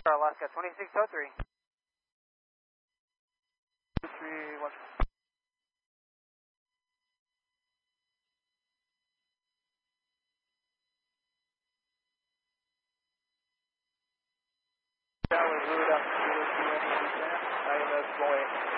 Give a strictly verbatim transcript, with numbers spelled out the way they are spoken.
Alaska twenty-six oh three. three, one. That was rooted up to two, I M S Boeing.